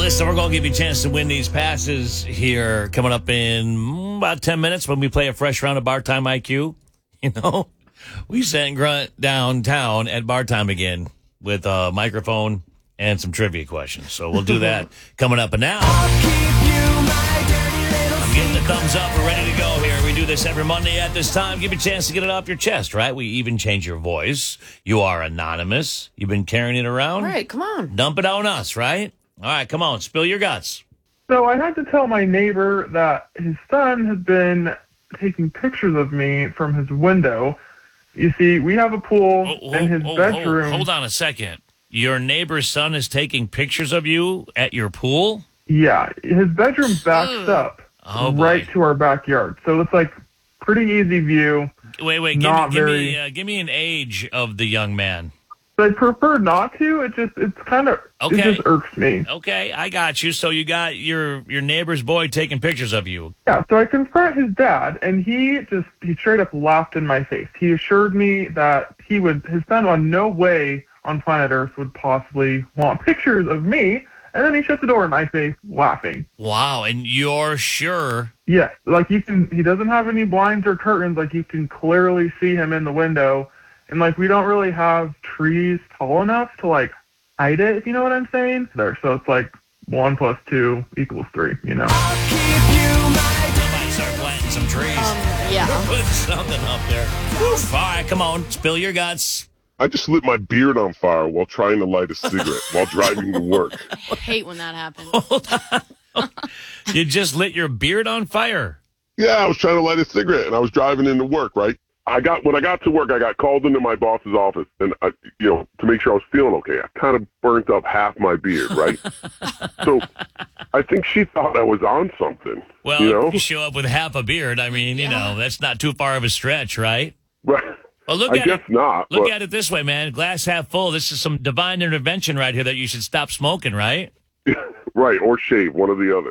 listen, we're going to give you a chance to win these passes here coming up in about 10 minutes when we play a fresh round of Bar Time IQ. You know, we sent Grunt downtown at Bar Time again with a microphone and some trivia questions. So we'll do that coming up. And now, I'm getting the thumbs up. We're ready to go here. We do this every Monday at this time. Give you a chance to get it off your chest, right? We even change your voice. You are anonymous. You've been carrying it around. All right, come on. Dump it on us, right? All right, come on. Spill your guts. So I had to tell my neighbor that his son had been taking pictures of me from his window. You see, we have a pool in his bedroom. Hold on a second. Your neighbor's son is taking pictures of you at your pool? Yeah, his bedroom backs up right to our backyard. So it's like pretty easy view. Wait, give me an age of the young man. I prefer not to. It just irks me. Okay, I got you. So you got your neighbor's boy taking pictures of you. Yeah, so I confront his dad, and he straight up laughed in my face. He assured me that his son on no way on planet Earth would possibly want pictures of me, and then he shut the door in my face, laughing. Wow, and you're sure? Yes, he doesn't have any blinds or curtains, you can clearly see him in the window. And, we don't really have trees tall enough to, hide it, if you know what I'm saying. So it's 1 + 2 = 3, you know. Somebody start planting some trees. Yeah. Put something up there. All right, come on, spill your guts. I just lit my beard on fire while trying to light a cigarette while driving to work. I hate when that happens. Hold on. You just lit your beard on fire? Yeah, I was trying to light a cigarette, and I was driving into work, right? When I got to work, I got called into my boss's office, and to make sure I was feeling okay, I kind of burnt up half my beard, right? So I think she thought I was on something. Well, if you show up with half a beard, I mean, that's not too far of a stretch, right? Right. Well, I guess not. Look at it this way, man. Glass half full. This is some divine intervention right here that you should stop smoking, right? Right, or shave, one or the other.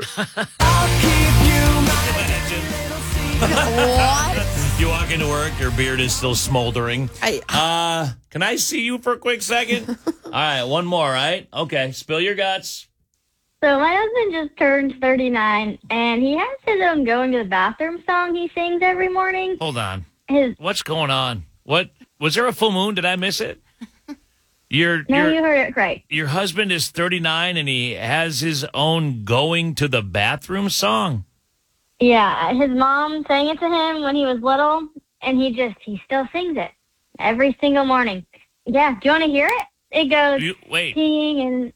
What? You walk into work, your beard is still smoldering. Can I see you for a quick second? All right, one more, right? Okay, spill your guts. So my husband just turned 39, and he has his own going to the bathroom song he sings every morning. Hold on. What's going on? What was there a full moon? Did I miss it? You heard it right. Your husband is 39, and he has his own going to the bathroom song. Yeah, his mom sang it to him when he was little, and he still sings it every single morning. Yeah, do you want to hear it? It goes, peeing and...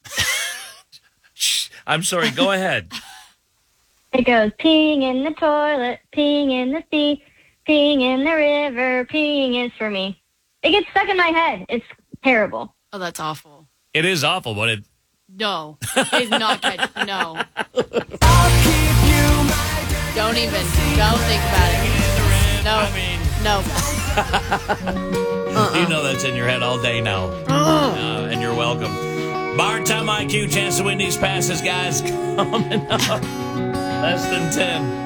I'm sorry, go ahead. It goes, peeing in the toilet, peeing in the sea, peeing in the river, peeing is for me. It gets stuck in my head. It's terrible. Oh, that's awful. It is awful, but No, it's not good. No. Don't think about it. No. No. You know that's in your head all day now. And you're welcome. Bar Time IQ, chance to win these passes, guys. Coming up. Less than 10.